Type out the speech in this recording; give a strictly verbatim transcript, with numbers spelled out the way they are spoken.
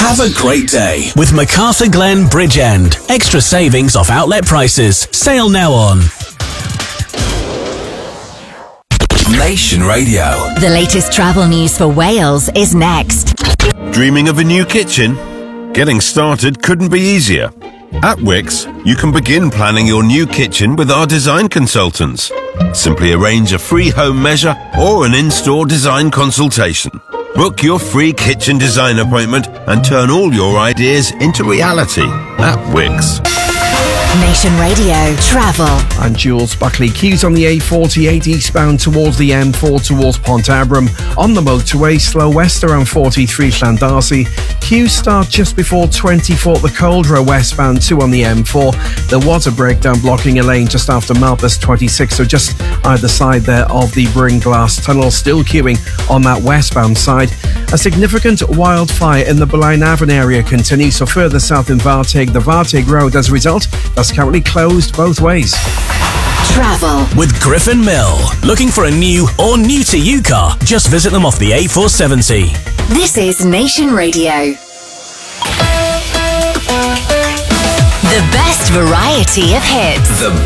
Have a great day with MacArthur Glen Bridgend. Extra savings off outlet prices. Sale now on Nation Radio. The latest travel news for Wales is next. Dreaming of a new kitchen? Getting started couldn't be easier. At Wix, you can begin planning your new kitchen with our design consultants. Simply arrange a free home measure or an in-store design consultation. Book your free kitchen design appointment and turn all your ideas into reality at Wix. Nation Radio Travel. I'm Jules Buckley. Queues on the A forty-eight eastbound towards the M four towards Pont Abram. On the motorway, slow west around forty-three Llandarcy. Queues start just before twenty-four the Coldra westbound two on the M four. There was a breakdown blocking a lane just after Malpas twenty-six, so just either side there of the Brynglas Tunnel. Still queuing on that westbound side. A significant wildfire in the Blaenavon area continues, so further south in Vartig, the Vartig Road, as a result, that's currently closed both ways. Travel with Griffin Mill. Looking for a new or new to you car? Just visit them off the A four seventy. This is Nation Radio. The best variety of hits. The